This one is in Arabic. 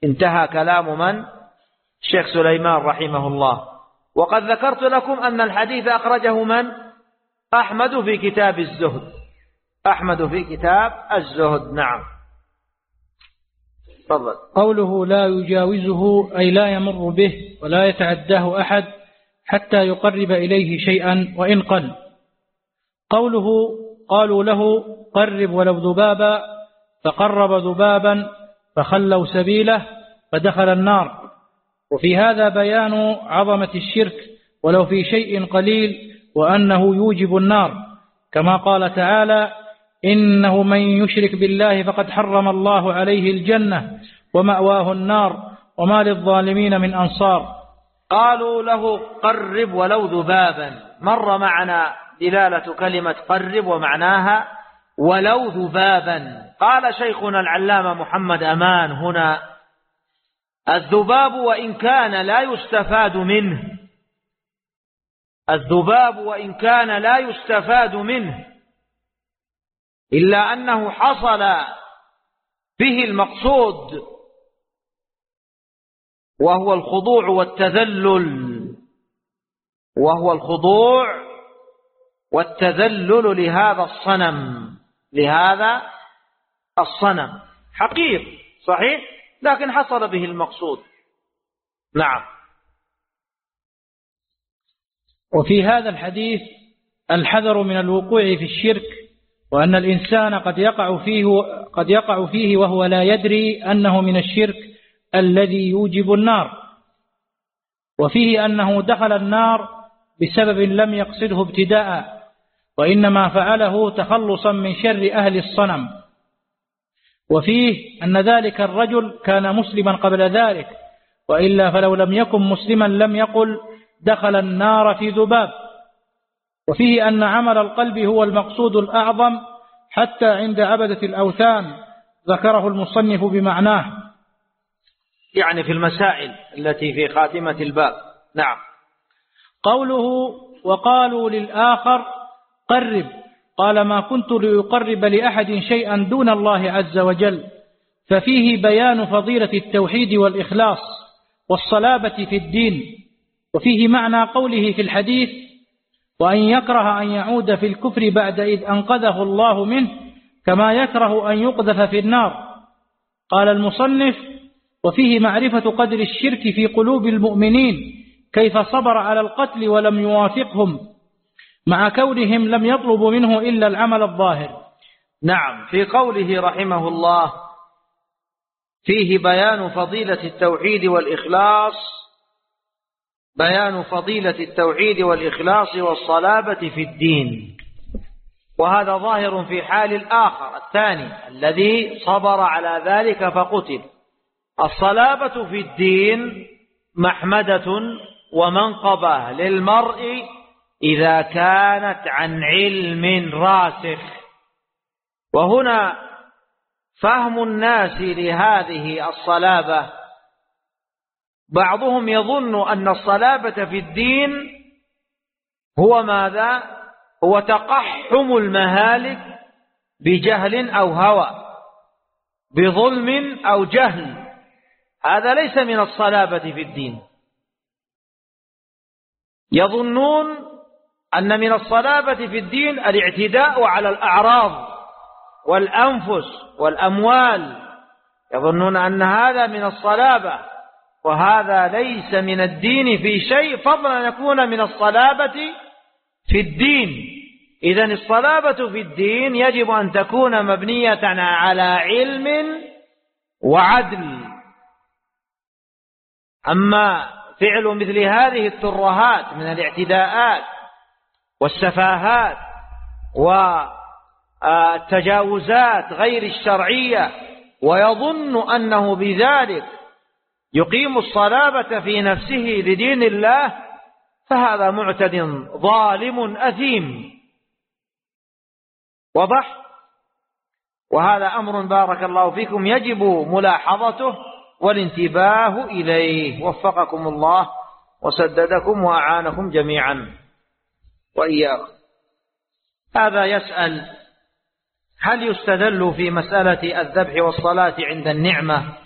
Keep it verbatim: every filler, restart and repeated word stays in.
انتهى كلام من؟ الشيخ سليمان رحمه الله. وقد ذكرت لكم أن الحديث أخرجه من؟ أحمد في كتاب الزهد، أحمد في كتاب الزهد. نعم تفضل. قوله لا يجاوزه أي لا يمر به ولا يتعداه أحد حتى يقرب إليه شيئا وإن قل. قوله قالوا له قرب ولو ذبابا فقرب ذبابا فخلوا سبيله فدخل النار. وفي هذا بيان عظمة الشرك ولو في شيء قليل وأنه يوجب النار، كما قال تعالى إنه من يشرك بالله فقد حرم الله عليه الجنة ومأواه النار وما للظالمين من أنصار. قالوا له قرب ولو ذبابا، مر معنا دلالة كلمة قرب ومعناها ولو ذبابا. قال شيخنا العلامة محمد أمان هنا الذباب وإن كان لا يستفاد منه، الذباب وإن كان لا يستفاد منه إلا أنه حصل به المقصود وهو الخضوع والتذلل، وهو الخضوع والتذلل لهذا الصنم، لهذا الصنم حقير صحيح لكن حصل به المقصود. نعم. وفي هذا الحديث الحذر من الوقوع في الشرك، وأن الإنسان قد يقع فيه قد يقع فيه وهو لا يدري أنه من الشرك الذي يوجب النار. وفيه أنه دخل النار بسبب لم يقصده ابتداء، وإنما فعله تخلصا من شر أهل الصنم. وفيه أن ذلك الرجل كان مسلما قبل ذلك، وإلا فلو لم يكن مسلما لم يقل دخل النار في ذباب. وفيه أن عمل القلب هو المقصود الأعظم حتى عند عبدة الأوثان، ذكره المصنف بمعناه، يعني في المسائل التي في خاتمة الباب. نعم. قوله وقالوا للآخر قرب، قال ما كنت لأقرب لأحد شيئا دون الله عز وجل، ففيه بيان فضيلة التوحيد والإخلاص والصلابة في الدين. وفيه معنى قوله في الحديث وأن يكره أن يعود في الكفر بعد إذ أنقذه الله منه كما يكره أن يقذف في النار. قال المصنف وفيه معرفة قدر الشرك في قلوب المؤمنين، كيف صبر على القتل ولم يوافقهم مع كونهم لم يطلبوا منه إلا العمل الظاهر. نعم. في قوله رحمه الله فيه بيان فضيلة التوحيد والإخلاص، بيان فضيلة التوحيد والإخلاص والصلابة في الدين. وهذا ظاهر في حال الآخر الثاني الذي صبر على ذلك فقتل. الصلابة في الدين محمدة ومنقبة للمرء إذا كانت عن علم راسخ. وهنا فهم الناس لهذه الصلابة، بعضهم يظن أن الصلابة في الدين هو ماذا؟ هو تقحم المهالك بجهل أو هوى، بظلم أو جهل. هذا ليس من الصلابة في الدين. يظنون أن من الصلابة في الدين الاعتداء على الأعراض والأنفس والأموال، يظنون أن هذا من الصلابة، وهذا ليس من الدين في شيء، فضلا أن يكون من الصلابة في الدين. إذن الصلابة في الدين يجب أن تكون مبنية على علم وعدل. أما فعل مثل هذه الترهات من الاعتداءات والسفاهات والتجاوزات غير الشرعية ويظن أنه بذلك يقيم الصلابة في نفسه لدين الله، فهذا معتد ظالم أثيم. وضح. وهذا أمر بارك الله فيكم يجب ملاحظته والانتباه إليه. وفقكم الله وسددكم وأعانكم جميعا وإياكم. هذا يسأل هل يستدل في مسألة الذبح والصلاة عند النعمة